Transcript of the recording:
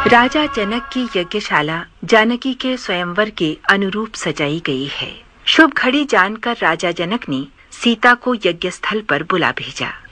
राजा जनक की यज्ञशाला जानकी के स्वयंवर के अनुरूप सजाई गई है। शुभ घड़ी जानकर राजा जनक ने सीता को यज्ञ स्थल पर बुला भेजा।